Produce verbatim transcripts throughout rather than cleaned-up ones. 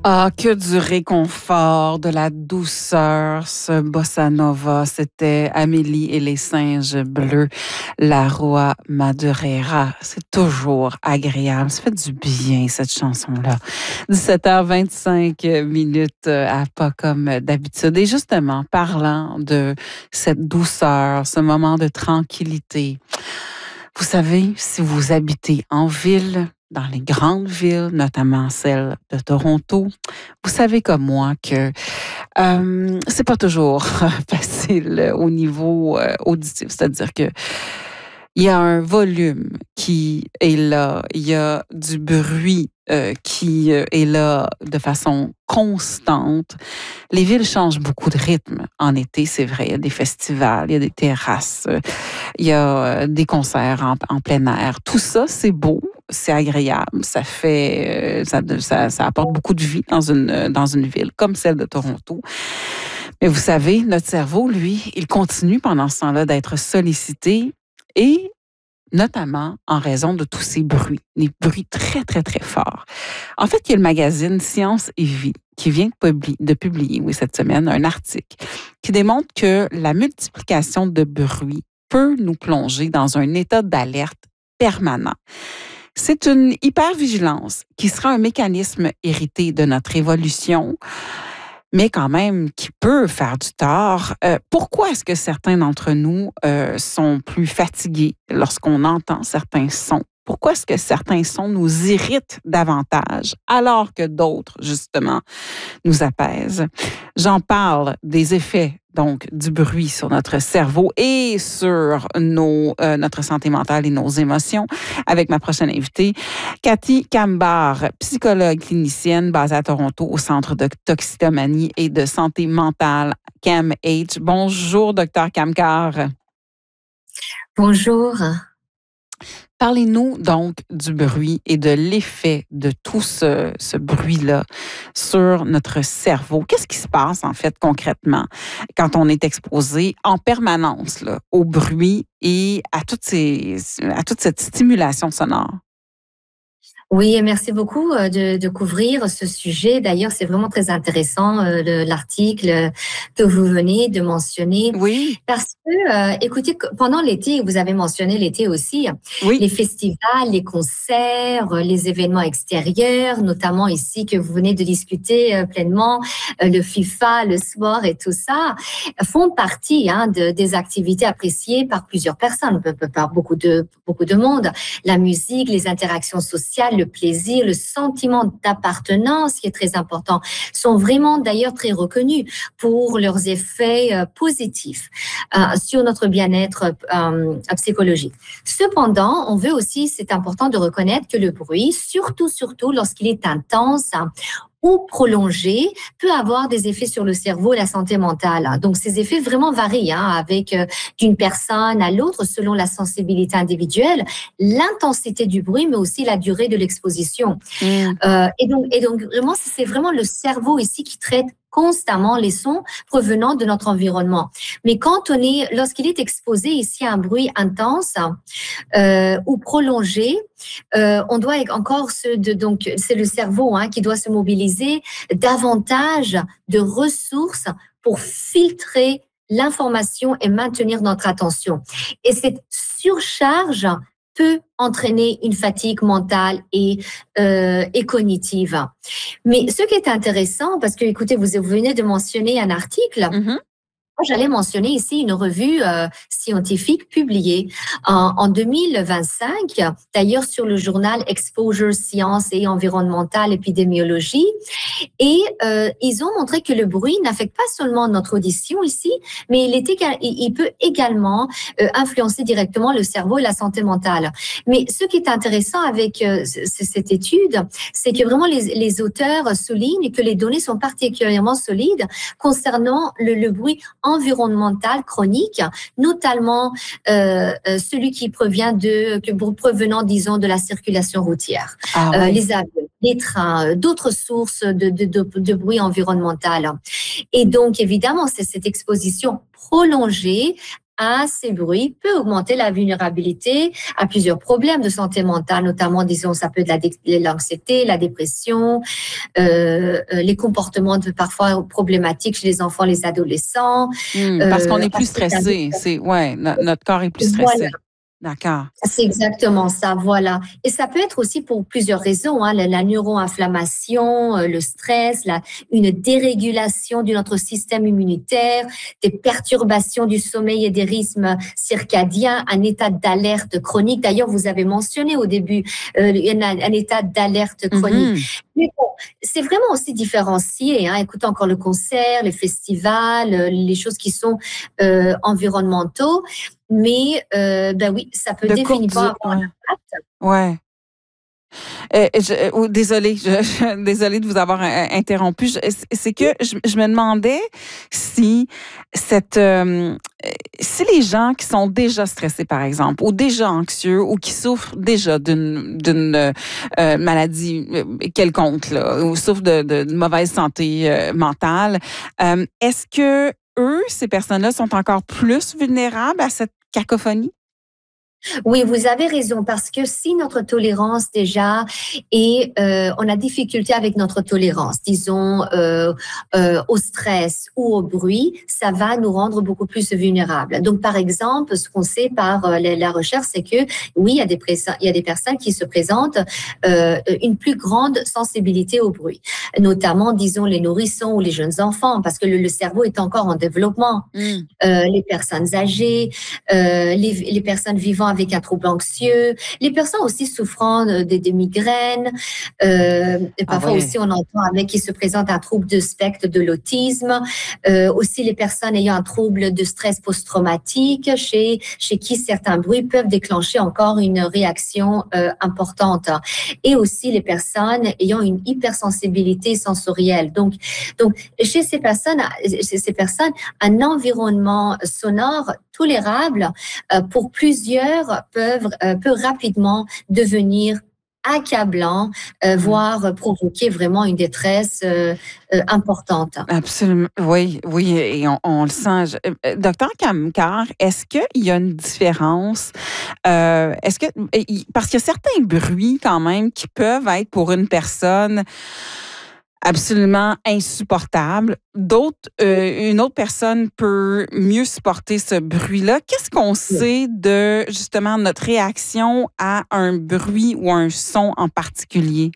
Ah, que du réconfort, de la douceur, ce bossa nova. C'était Amélie et les singes bleus, la Roi Madureira. C'est toujours agréable. Ça fait du bien, cette chanson-là. dix-sept heures vingt-cinq minutes à pas comme d'habitude. Et justement, parlant de cette douceur, ce moment de tranquillité, vous savez, si vous habitez en ville, dans les grandes villes, notamment celle de Toronto, vous savez comme moi que euh, c'est pas toujours facile au niveau euh, auditif, c'est-à-dire que il y a un volume qui est là, il y a du bruit euh, qui euh, est là de façon constante. Les villes changent beaucoup de rythme en été, c'est vrai. Il y a des festivals, il y a des terrasses, euh, il y a euh, des concerts en, en plein air. Tout ça, c'est beau, c'est agréable, ça fait, euh, ça, ça, ça apporte beaucoup de vie dans une, dans une ville comme celle de Toronto. Mais vous savez, notre cerveau, lui, il continue pendant ce temps-là d'être sollicité et notamment en raison de tous ces bruits, des bruits très, très, très forts. En fait, il y a le magazine Science et Vie qui vient de publier, de publier oui, cette semaine un article qui démontre que la multiplication de bruits peut nous plonger dans un état d'alerte permanent. C'est une hypervigilance qui sera un mécanisme hérité de notre évolution, mais quand même qui peut faire du tort. Euh, pourquoi est-ce que certains d'entre nous euh, sont plus fatigués lorsqu'on entend certains sons? Pourquoi est-ce que certains sons nous irritent davantage alors que d'autres, justement, nous apaisent? J'en parle des effets, donc, du bruit sur notre cerveau et sur nos, euh, notre santé mentale et nos émotions avec ma prochaine invitée, Cathy Kamgar, psychologue clinicienne basée à Toronto au Centre de toxicomanie et de santé mentale C A M H. Bonjour, docteur Kamgar. Bonjour. Parlez-nous donc du bruit et de l'effet de tout ce, ce bruit-là sur notre cerveau. Qu'est-ce qui se passe, en fait, concrètement, quand on est exposé en permanence là, au bruit et à, toutes ces, à toute cette stimulation sonore? Oui, merci beaucoup de, de couvrir ce sujet. D'ailleurs, c'est vraiment très intéressant, euh, le, l'article que vous venez de mentionner. Oui. Parce que, euh, écoutez, pendant l'été, vous avez mentionné l'été aussi, oui. les festivals, les concerts, les événements extérieurs, notamment ici que vous venez de discuter euh, pleinement, euh, le FIFA, le sport et tout ça, font partie hein, de, des activités appréciées par plusieurs personnes, par beaucoup de, beaucoup de monde. La musique, les interactions sociales, le plaisir, le sentiment d'appartenance qui est très important, sont vraiment d'ailleurs très reconnus pour leurs effets euh, positifs euh, sur notre bien-être euh, psychologique. Cependant, on veut aussi, c'est important de reconnaître que le bruit, surtout, surtout lorsqu'il est intense, ou prolongé, peut avoir des effets sur le cerveau et la santé mentale. Donc, ces effets vraiment varient hein, avec euh, d'une personne à l'autre selon la sensibilité individuelle, l'intensité du bruit, mais aussi la durée de l'exposition. Mmh. Euh, et donc, et donc vraiment, c'est vraiment le cerveau ici qui traite constamment les sons provenant de notre environnement. Mais quand on est, lorsqu'il est exposé ici à un bruit intense euh, ou prolongé, euh, on doit encore se, de, donc c'est le cerveau hein, qui doit se mobiliser davantage de ressources pour filtrer l'information et maintenir notre attention. Et cette surcharge peut entraîner une fatigue mentale et, euh, et cognitive. Mais ce qui est intéressant, parce que, écoutez, vous venez de mentionner un article, mm-hmm. J'allais mentionner ici une revue euh, scientifique publiée en, en deux mille vingt-cinq, d'ailleurs sur le journal Exposure Science et Environnementale Épidémiologie. Et euh, ils ont montré que le bruit n'affecte pas seulement notre audition ici, mais il, est égal, il peut également euh, influencer directement le cerveau et la santé mentale. Mais ce qui est intéressant avec euh, cette étude, c'est que vraiment les, les auteurs soulignent que les données sont particulièrement solides concernant le, le bruit environnemental chronique, notamment euh, celui qui provient de, que provenant, disons, de la circulation routière, ah, oui. euh, les avions, les trains, d'autres sources de, de, de, de bruit environnemental. Et donc, évidemment, c'est cette exposition prolongée à ces bruits peut augmenter la vulnérabilité à plusieurs problèmes de santé mentale, notamment, disons, ça peut être la dé- l'anxiété, la dépression, euh, euh, les comportements de, parfois problématiques chez les enfants, les adolescents. Hmm, parce qu'on Euh, est plus stressé. C'est, ouais, no- notre corps est plus voilà. stressé. D'accord. C'est exactement ça, voilà. Et ça peut être aussi pour plusieurs raisons, hein, la, la neuroinflammation, euh, le stress, la, une dérégulation de notre système immunitaire, des perturbations du sommeil et des rythmes circadiens, un état d'alerte chronique. D'ailleurs, vous avez mentionné au début euh, un, un état d'alerte chronique. Mhm. Mais bon, c'est vraiment aussi différencié. Hein. Écoutez encore le concert, les festivals, euh, les choses qui sont euh, environnementaux. Mais euh, ben oui, ça peut De courte définitivement durée. avoir un Ouais. impact. Ouais. Euh, je, euh, oh, désolée, je, je- désolée de vous avoir euh, interrompu. Je- c'est que je, je me demandais si cette, euh, si les gens qui sont déjà stressés, par exemple, ou déjà anxieux, ou qui souffrent déjà d'une d'une euh, euh, maladie euh, quelconque, là, ou souffrent de, de, de mauvaise santé euh, mentale, euh, est-ce que eux, ces personnes-là, sont encore plus vulnérables à cette cacophonie? Oui, vous avez raison, parce que si notre tolérance déjà et euh, on a difficulté avec notre tolérance, disons euh, euh, au stress ou au bruit, ça va nous rendre beaucoup plus vulnérables. Donc, par exemple, ce qu'on sait par euh, la, la recherche, c'est que oui, il y a des pré- il y a des personnes qui se présentent euh, une plus grande sensibilité au bruit, notamment, disons, les nourrissons ou les jeunes enfants, parce que le, le cerveau est encore en développement. Mm. Euh, les personnes âgées, euh, les, les personnes vivant avec un trouble anxieux, les personnes aussi souffrant de, de, de migraines. Euh, et Ah parfois ouais. aussi, on entend avec qui se présente un trouble de spectre de l'autisme. Euh, aussi, les personnes ayant un trouble de stress post-traumatique, chez, chez qui certains bruits peuvent déclencher encore une réaction euh, importante. Et aussi les personnes ayant une hypersensibilité sensorielle. Donc, donc chez ces personnes, chez ces personnes, un environnement sonore tolérable euh, pour plusieurs peuvent, euh, peut rapidement devenir accablant, euh, Mm. voire provoquer vraiment une détresse euh, euh, importante. Absolument. Oui, oui, et on, on le sent. Je- euh, euh, Docteur Kamkar, est-ce qu'il y a une différence? Euh, est-ce que, euh, il- parce qu'il y a certains bruits quand même qui peuvent être pour une personne absolument insupportable. D'autres, euh, une autre personne peut mieux supporter ce bruit-là. Qu'est-ce qu'on sait de justement notre réaction à un bruit ou un son en particulier?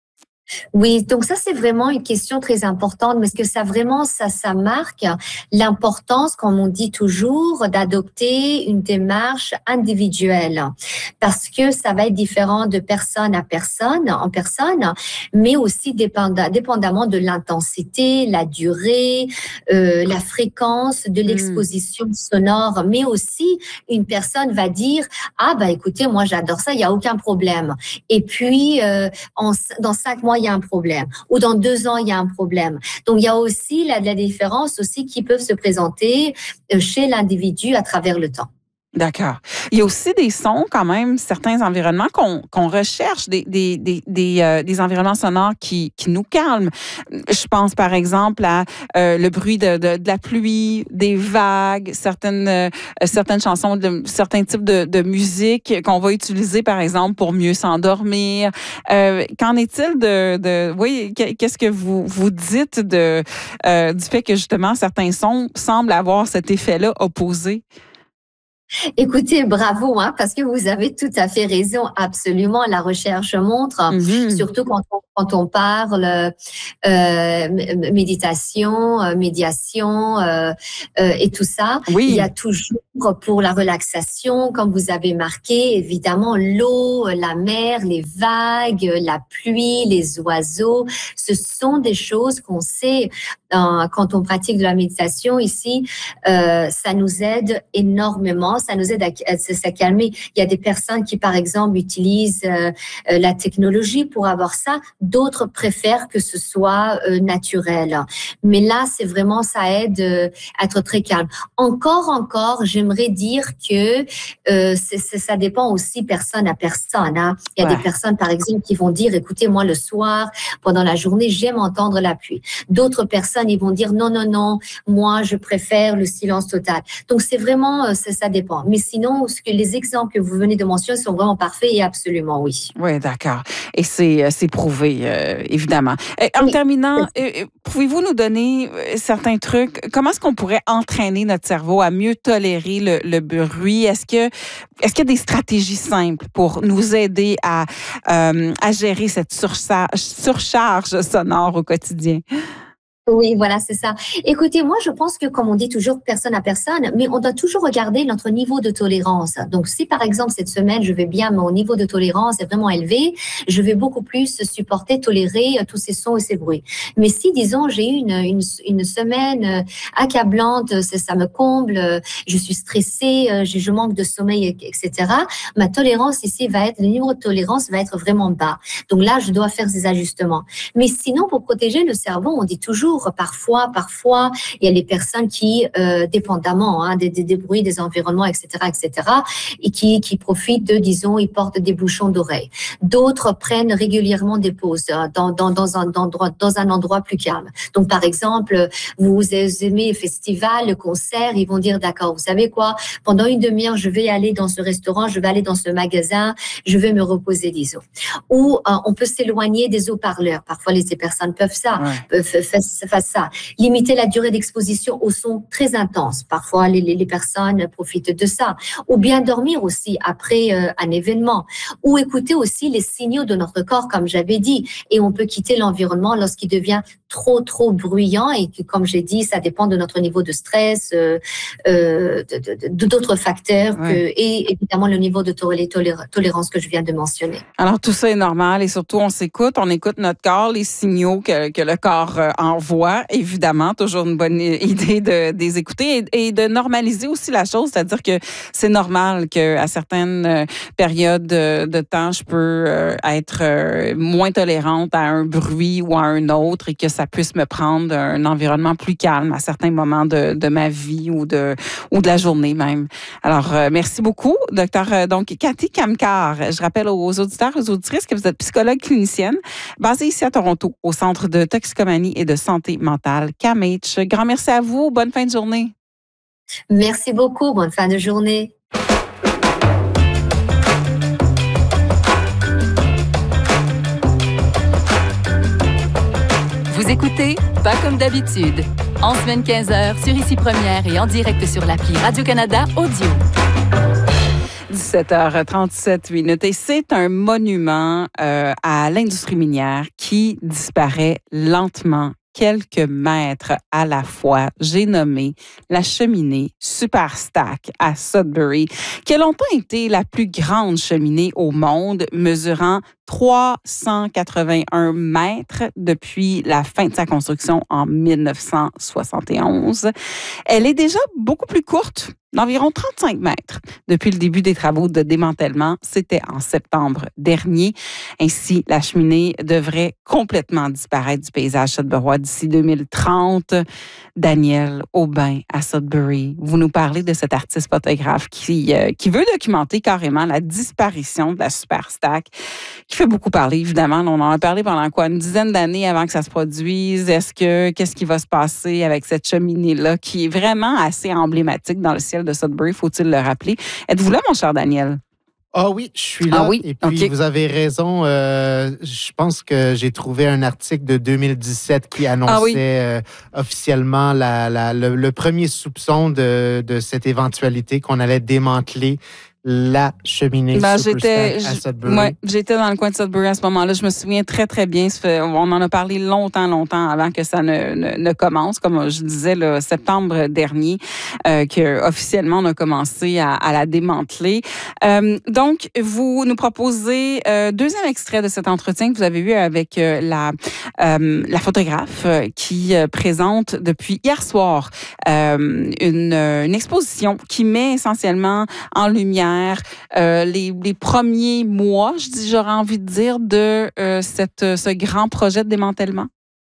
Oui, donc ça c'est vraiment une question très importante, parce que ça vraiment ça ça marque l'importance, comme on dit toujours, d'adopter une démarche individuelle, parce que ça va être différent de personne à personne, en personne, mais aussi dépendamment, dépendamment de l'intensité, la durée, euh, la fréquence de Hmm. l'exposition sonore, mais aussi une personne va dire ah bah écoutez moi j'adore ça, il y a aucun problème, et puis euh, en, dans cinq mois il y a un problème, ou dans deux ans il y a un problème. Donc il y a aussi la, la différence aussi qui peuvent se présenter chez l'individu à travers le temps. D'accord. Il y a aussi des sons, quand même, certains environnements qu'on qu'on recherche, des, des, des, des, euh, des environnements sonores qui, qui nous calment. Je pense, par exemple, à euh, le bruit de, de, de la pluie, des vagues, certaines, euh, certaines chansons, de, certains types de, de musique qu'on va utiliser, par exemple, pour mieux s'endormir. Euh, qu'en est-il de, de... Oui, qu'est-ce que vous, vous dites de, euh, du fait que, justement, certains sons semblent avoir cet effet-là opposé? Écoutez, bravo, hein, parce que vous avez tout à fait raison. Absolument, la recherche montre, Mm-hmm. surtout quand on, quand on parle euh, méditation, euh, médiation euh, euh, et tout ça, Oui. il y a toujours pour la relaxation, comme vous avez marqué, évidemment, l'eau, la mer, les vagues, la pluie, les oiseaux. Ce sont des choses qu'on sait euh, quand on pratique de la méditation ici. Euh, ça nous aide énormément. Ça nous aide à, à, à calmer. Il y a des personnes qui, par exemple, utilisent euh, la technologie pour avoir ça. D'autres préfèrent que ce soit euh, naturel. Mais là, c'est vraiment, ça aide euh, à être très calme. Encore, encore, j'ai j'aimerais dire que euh, c'est, c'est, ça dépend aussi personne à personne. Hein. Il y a ouais. des personnes, par exemple, qui vont dire, écoutez, moi, le soir, pendant la journée, j'aime entendre la pluie. D'autres personnes, ils vont dire, non, non, non, moi, je préfère le silence total. Donc, c'est vraiment, c'est, ça dépend. Mais sinon, ce que les exemples que vous venez de mentionner sont vraiment parfaits et absolument oui. Oui, d'accord. Et c'est, c'est prouvé, euh, évidemment. Et en oui. terminant, euh, pouvez-vous nous donner certains trucs? Comment est-ce qu'on pourrait entraîner notre cerveau à mieux tolérer le, le bruit? Est-ce que, est-ce qu'il y a des stratégies simples pour nous aider à, euh, à gérer cette surcharge, surcharge sonore au quotidien? Oui, voilà, c'est ça. Écoutez, moi, je pense que, comme on dit toujours, personne à personne, mais on doit toujours regarder notre niveau de tolérance. Donc, si, par exemple, cette semaine, je vais bien, mon niveau de tolérance est vraiment élevé, je vais beaucoup plus supporter, tolérer tous ces sons et ces bruits. Mais si, disons, j'ai eu une, une, une semaine accablante, ça, ça me comble, je suis stressée, je, je manque de sommeil, et cetera, ma tolérance ici va être, le niveau de tolérance va être vraiment bas. Donc là, je dois faire ces ajustements. Mais sinon, pour protéger le cerveau, on dit toujours, parfois, parfois, il y a les personnes qui, euh, dépendamment hein, des, des, des bruits, des environnements, et cetera, et cetera, et qui, qui profitent de, disons, ils portent des bouchons d'oreilles. D'autres prennent régulièrement des pauses dans, dans, dans, un, endroit, dans un endroit plus calme. Donc, par exemple, vous aimez le festival, le concert, ils vont dire, d'accord, vous savez quoi, pendant une demi-heure, je vais aller dans ce restaurant, je vais aller dans ce magasin, je vais me reposer, disons. Ou euh, on peut s'éloigner des haut-parleurs. Parfois, les, ces personnes peuvent ça, ouais. peuvent faire fasse ça. Limiter la durée d'exposition au son très intense. Parfois, les, les, les personnes profitent de ça. Ou bien dormir aussi après euh, un événement. Ou écouter aussi les signaux de notre corps, comme j'avais dit. Et on peut quitter l'environnement lorsqu'il devient trop, trop bruyant. Et que, comme j'ai dit, ça dépend de notre niveau de stress, euh, euh, de, de, de, d'autres facteurs. Ouais. Que, et évidemment, le niveau de tolé- tolé- tolérance que je viens de mentionner. Alors, tout ça est normal. Et surtout, on s'écoute. On écoute notre corps, les signaux que, que le corps euh, envoie. Voix, évidemment, toujours une bonne idée de, de les écouter et, et de normaliser aussi la chose, c'est-à-dire que c'est normal qu'à certaines périodes de, de temps, je peux euh, être euh, moins tolérante à un bruit ou à un autre et que ça puisse me prendre un environnement plus calme à certains moments de, de ma vie ou de, ou de la journée même. Alors, euh, merci beaucoup, docteur donc Cathy Kamkar. Je rappelle aux auditeurs et aux auditrices que vous êtes psychologue clinicienne basée ici à Toronto, au Centre de toxicomanie et de santé mentale C A M H. Grand merci à vous. Bonne fin de journée. Merci beaucoup. Bonne fin de journée. Vous écoutez Pas comme d'habitude. En semaine quinze heures sur Ici Première et en direct sur l'appli Radio-Canada Audio. dix-sept heures trente-sept minutes et c'est un monument euh, à l'industrie minière qui disparaît lentement quelques mètres à la fois. J'ai nommé la cheminée Superstack à Sudbury, qui a longtemps été la plus grande cheminée au monde, mesurant trois cent quatre-vingt-un mètres depuis la fin de sa construction en mille neuf cent soixante et onze. Elle est déjà beaucoup plus courte, d'environ trente-cinq mètres. Depuis le début des travaux de démantèlement, c'était en septembre dernier. Ainsi, la cheminée devrait complètement disparaître du paysage sudburois d'ici deux mille trente. Daniel Aubin à Sudbury, vous nous parlez de cet artiste photographe qui, euh, qui veut documenter carrément la disparition de la Superstack, qui fait beaucoup parler, évidemment. On en a parlé pendant quoi? Une dizaine d'années avant que ça se produise. Est-ce que, qu'est-ce qui va se passer avec cette cheminée-là qui est vraiment assez emblématique dans le ciel de Sudbury, faut-il le rappeler? Êtes-vous là, mon cher Daniel? Ah oui, je suis là. Ah oui? Et puis, okay. Vous avez raison. Euh, je pense que j'ai trouvé un article de deux mille dix-sept qui annonçait ah oui. euh, officiellement la, la, le, le premier soupçon de, de cette éventualité qu'on allait démanteler la cheminée ben, j'étais, à Sudbury. Ouais, j'étais dans le coin de Sudbury à ce moment-là. Je me souviens très, très bien. On en a parlé longtemps, longtemps avant que ça ne, ne, ne commence. Comme je disais, le septembre dernier, euh, qu'officiellement, on a commencé à, à la démanteler. Euh, donc, vous nous proposez euh, deuxième extrait de cet entretien que vous avez eu avec euh, la, euh, la photographe euh, qui euh, présente depuis hier soir euh, une, une exposition qui met essentiellement en lumière Euh, les, les premiers mois, je dis, j'aurais envie de dire, de euh, cette, ce grand projet de démantèlement?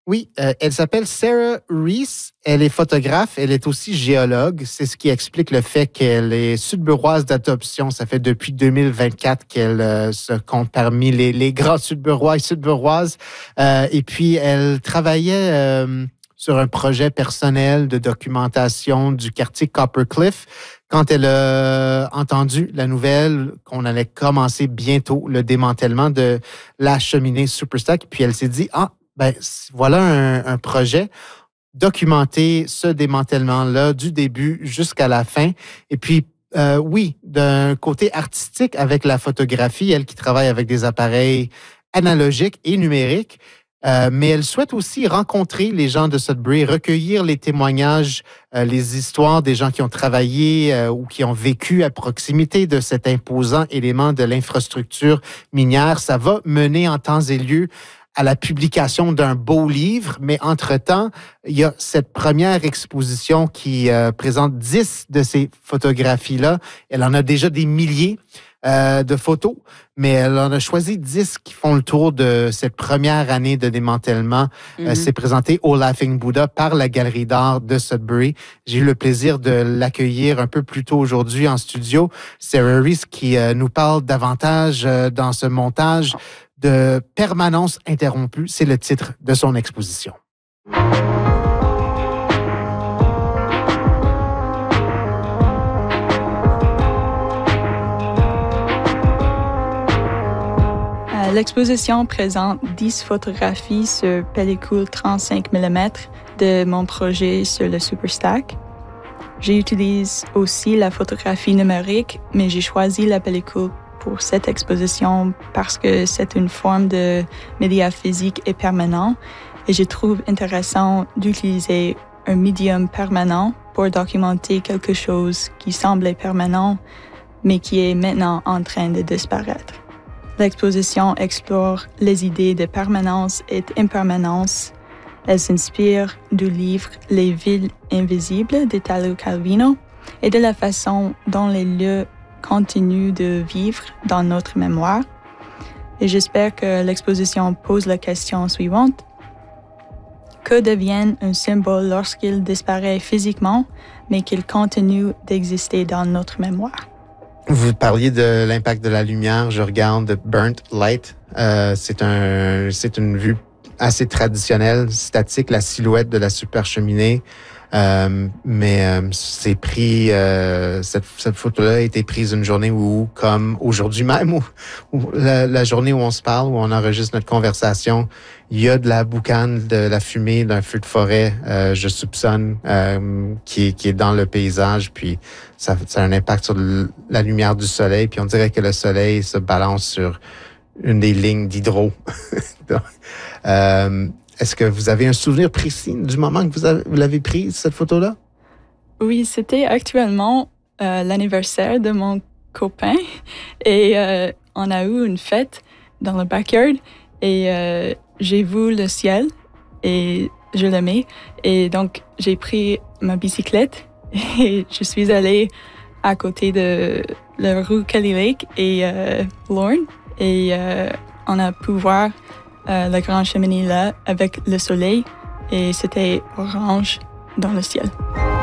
Oui, euh, elle s'appelle Sarah Reese. Elle est photographe. Elle est aussi géologue. C'est ce qui explique le fait qu'elle est sudburoise d'adoption. Ça fait depuis deux mille vingt-quatre qu'elle euh, se compte parmi les, les grands sudburois et sudburoises. Euh, et puis, elle travaillait euh, sur un projet personnel de documentation du quartier Copper Cliff quand elle a entendu la nouvelle qu'on allait commencer bientôt le démantèlement de la cheminée Superstack. Puis elle s'est dit, ah, ben voilà un, un projet, documenter ce démantèlement-là du début jusqu'à la fin. Et puis, euh, oui, d'un côté artistique avec la photographie, elle qui travaille avec des appareils analogiques et numériques, Euh, mais elle souhaite aussi rencontrer les gens de Sudbury, recueillir les témoignages, euh, les histoires des gens qui ont travaillé euh, ou qui ont vécu à proximité de cet imposant élément de l'infrastructure minière. Ça va mener en temps et lieu à la publication d'un beau livre, mais entre-temps, il y a cette première exposition qui euh, présente dix de ces photographies-là. Elle en a déjà des milliers euh, de photos, mais elle en a choisi dix qui font le tour de cette première année de démantèlement. Mm-hmm. Euh, c'est présenté au Laughing Buddha par la Galerie d'art de Sudbury. J'ai eu le plaisir de l'accueillir un peu plus tôt aujourd'hui en studio. Sarah Reese qui euh, nous parle davantage euh, dans ce montage de Permanence interrompue. C'est le titre de son exposition. L'exposition présente dix photographies sur pellicule trente-cinq millimètres de mon projet sur le Superstack. J'utilise aussi la photographie numérique, mais j'ai choisi la pellicule pour cette exposition parce que c'est une forme de média physique et permanent et je trouve intéressant d'utiliser un médium permanent pour documenter quelque chose qui semblait permanent mais qui est maintenant en train de disparaître. L'exposition explore les idées de permanence et d'impermanence. Elle s'inspire du livre Les villes invisibles d'Italo Calvino et de la façon dont les lieux continue de vivre dans notre mémoire. Et j'espère que l'exposition pose la question suivante. Que devient un symbole lorsqu'il disparaît physiquement, mais qu'il continue d'exister dans notre mémoire? Vous parliez de l'impact de la lumière. Je regarde Burnt Light. Euh, c'est un, c'est une vue assez traditionnelle, statique, la silhouette de la super cheminée. Euh, mais euh, c'est pris, euh, cette, cette photo-là a été prise une journée où, comme aujourd'hui même, où, où la, la journée où on se parle, où on enregistre notre conversation, il y a de la boucane, de la fumée d'un feu de forêt, euh, je soupçonne, euh, qui, est, qui est dans le paysage, puis ça, ça a un impact sur le, la lumière du soleil, puis on dirait que le soleil se balance sur une des lignes d'hydro. euh, Est-ce que vous avez un souvenir précis du moment que vous, avez, vous l'avez prise, cette photo-là? Oui, c'était actuellement euh, l'anniversaire de mon copain et euh, on a eu une fête dans le backyard et euh, j'ai vu le ciel et je l'aimais. Et donc, j'ai pris ma bicyclette et je suis allée à côté de la rue Kelly Lake et euh, Lorne et euh, on a pu voir Euh, la grande cheminée là avec le soleil et c'était orange dans le ciel.